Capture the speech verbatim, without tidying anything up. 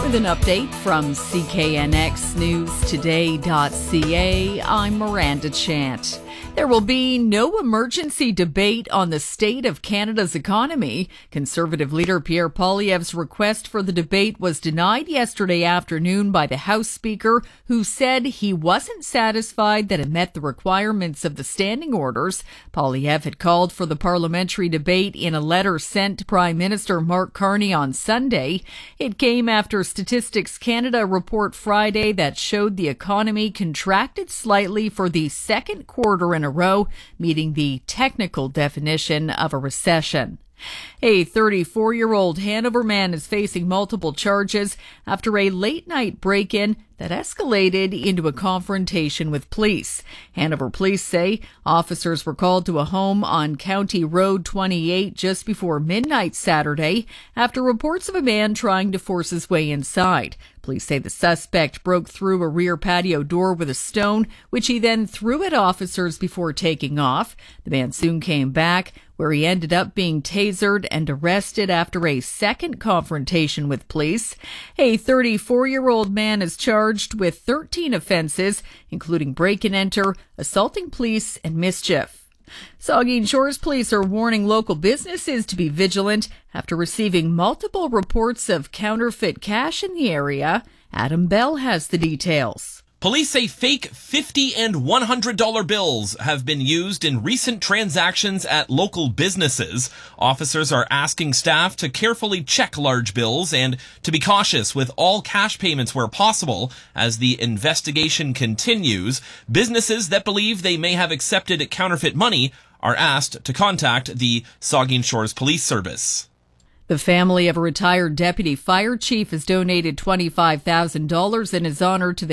With an update from C K N X News Today dot C A, I'm Miranda Chant. There will be no emergency debate on the state of Canada's economy. Conservative leader Pierre Poilievre's request for the debate was denied yesterday afternoon by the House Speaker, who said he wasn't satisfied that it met the requirements of the standing orders. Poilievre had called for the parliamentary debate in a letter sent to Prime Minister Mark Carney on Sunday. It came after Statistics Canada report Friday that showed the economy contracted slightly for the second quarter in a row, meeting the technical definition of a recession. A thirty-four-year-old Hanover man is facing multiple charges after a late-night break-in that escalated into a confrontation with police. Hanover police say officers were called to a home on County Road twenty-eight just before midnight Saturday after reports of a man trying to force his way inside. Police say the suspect broke through a rear patio door with a stone, which he then threw at officers before taking off. The man soon came back, where he ended up being tasered and arrested after a second confrontation with police. A thirty-four-year-old man is charged with thirteen offenses, including break-and-enter, assaulting police, and mischief. Saugeen Shores police are warning local businesses to be vigilant after receiving multiple reports of counterfeit cash in the area. Adam Bell has the details. Police say fake fifty and one hundred dollar bills have been used in recent transactions at local businesses. Officers are asking staff to carefully check large bills and to be cautious with all cash payments where possible as the investigation continues. Businesses that believe they may have accepted counterfeit money are asked to contact the Saugeen Shores Police Service. The family of a retired deputy fire chief has donated twenty-five thousand dollars in his honor to the